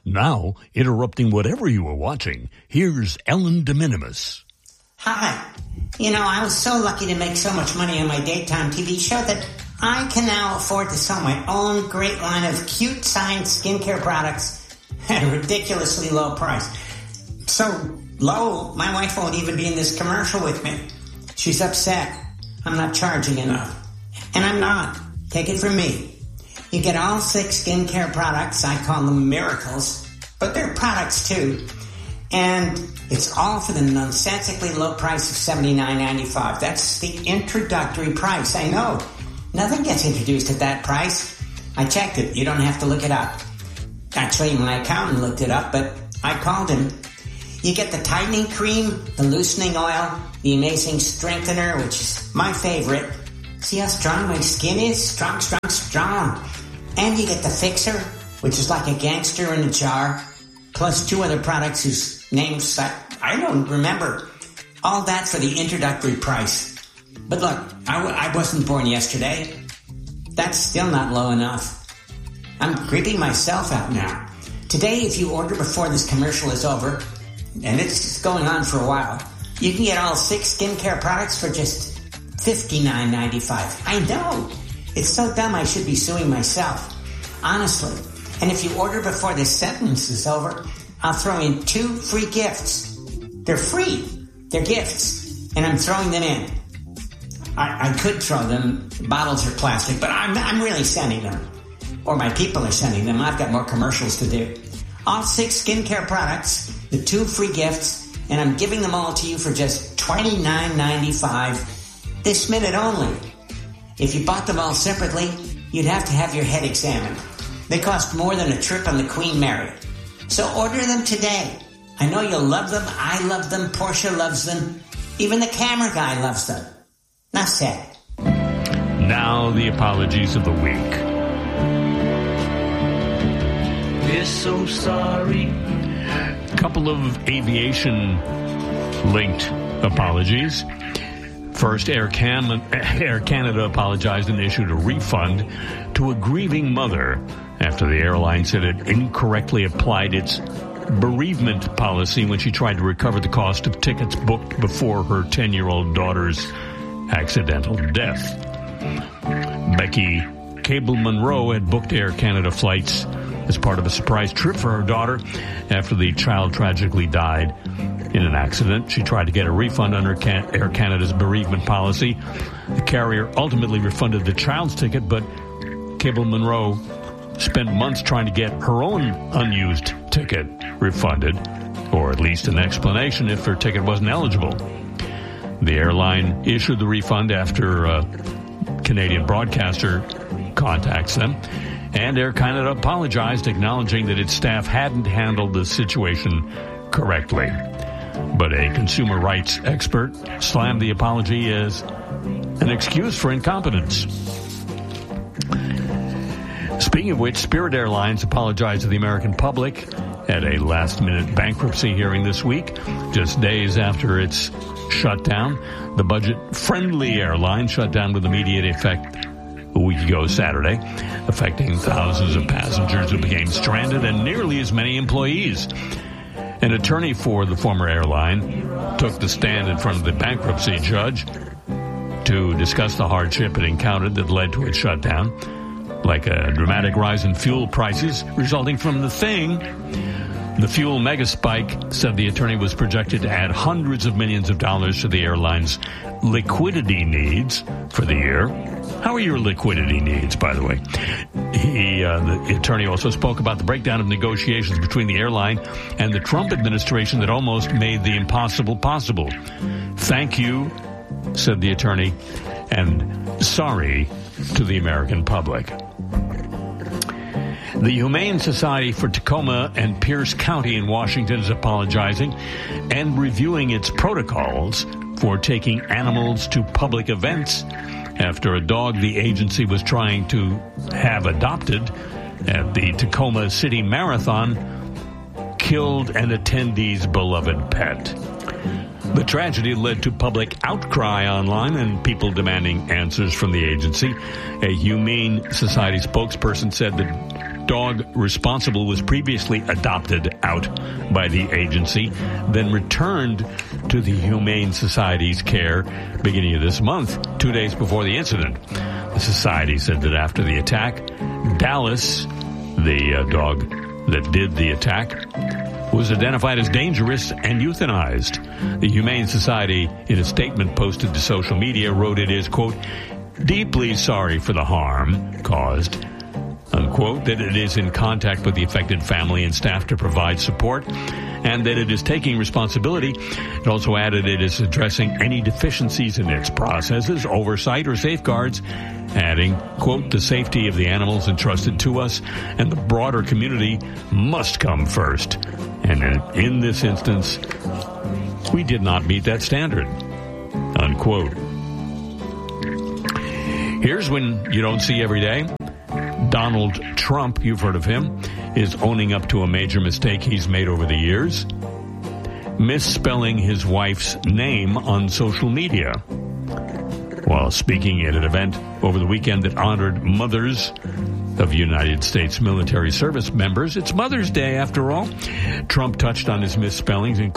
Now, interrupting whatever you were watching, here's Ellen DeMinimis. Hi. I was so lucky to make so much money on my daytime TV show that I can now afford to sell my own great line of cute science skincare products at a ridiculously low price. So low, my wife won't even be in this commercial with me. She's upset. I'm not charging enough. And I'm not. Take it from me. You get all 6 skincare products. I call them miracles, but they're products too. And it's all for the nonsensically low price of $79.95. That's the introductory price. I know. Nothing gets introduced at that price. I checked it. You don't have to look it up. Actually, my accountant looked it up, but I called him. You get the tightening cream, the loosening oil, the amazing strengthener, which is my favorite. See how strong my skin is? Strong, strong, strong. And you get the fixer, which is like a gangster in a jar, plus 2 other products whose names I don't remember. All that for the introductory price. But look, I wasn't born yesterday. That's still not low enough. I'm creeping myself out now. Today, if you order before this commercial is over, and it's going on for a while, you can get all 6 skincare products for just $59.95. I know. It's so dumb I should be suing myself. Honestly. And if you order before this sentence is over, I'll throw in 2 free gifts. They're free. They're gifts. And I'm throwing them in. I could throw them. Bottles are plastic, but I'm really sending them. Or my people are sending them. I've got more commercials to do. All 6 skincare products, the 2 free gifts, and I'm giving them all to you for just $29.95 this minute only. If you bought them all separately, you'd have to have your head examined. They cost more than a trip on the Queen Mary. So order them today. I know you'll love them. I love them. Portia loves them. Even the camera guy loves them. Enough said. Now the apologies of the week. We're so sorry. Couple of aviation-linked apologies. First, Air Canada apologized and issued a refund to a grieving mother after the airline said it incorrectly applied its bereavement policy when she tried to recover the cost of tickets booked before her 10-year-old daughter's accidental death. Becky Cable-Monroe had booked Air Canada flights as part of a surprise trip for her daughter after the child tragically died in an accident. She tried to get a refund under Air Canada's bereavement policy. The carrier ultimately refunded the child's ticket, but Cable-Monroe spent months trying to get her own unused ticket refunded, or at least an explanation if her ticket wasn't eligible. The airline issued the refund after a Canadian broadcaster contacts them, and Air Canada apologized, acknowledging that its staff hadn't handled the situation correctly. But a consumer rights expert slammed the apology as an excuse for incompetence. Speaking of which, Spirit Airlines apologized to the American public at a last-minute bankruptcy hearing this week, just days after its shutdown. The budget-friendly airline shut down with immediate effect a week ago Saturday, affecting thousands of passengers who became stranded and nearly as many employees. An attorney for the former airline took the stand in front of the bankruptcy judge to discuss the hardship it encountered that led to its shutdown, like a dramatic rise in fuel prices resulting from the thing. The fuel mega spike, said the attorney, was projected to add hundreds of millions of dollars to the airline's liquidity needs for the year. How are your liquidity needs, by the way? The attorney also spoke about the breakdown of negotiations between the airline and the Trump administration that almost made the impossible possible. Thank you, said the attorney, and sorry to the American public. The Humane Society for Tacoma and Pierce County in Washington is apologizing and reviewing its protocols for taking animals to public events after a dog the agency was trying to have adopted at the Tacoma City Marathon killed an attendee's beloved pet. The tragedy led to public outcry online and people demanding answers from the agency. A Humane Society spokesperson said that dog responsible was previously adopted out by the agency, then returned to the Humane Society's care beginning of this month, 2 days before the incident. The society said that after the attack, Dallas, the dog that did the attack, was identified as dangerous and euthanized. The Humane Society, in a statement posted to social media, wrote it is, quote, deeply sorry for the harm caused, unquote, that it is in contact with the affected family and staff to provide support, and that it is taking responsibility. It also added it is addressing any deficiencies in its processes, oversight, or safeguards, adding, quote, the safety of the animals entrusted to us and the broader community must come first. And in this instance, we did not meet that standard, unquote. Here's one you don't see every day. Donald Trump, you've heard of him, is owning up to a major mistake he's made over the years, misspelling his wife's name on social media. While speaking at an event over the weekend that honored mothers of United States military service members, it's Mother's Day after all, Trump touched on his misspellings,